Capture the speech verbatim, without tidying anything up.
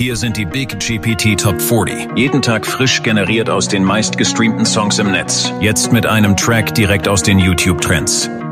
Hier sind die Big G P T Top vierzig. Jeden Tag frisch generiert aus den meistgestreamten Songs im Netz. Jetzt mit einem Track direkt aus den YouTube-Trends.